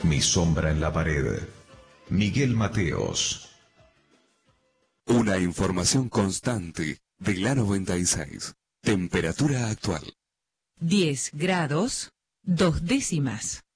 Mi sombra en la pared. Miguel Mateos. Una información constante de la 96. Temperatura actual. 10 grados, 2 décimas.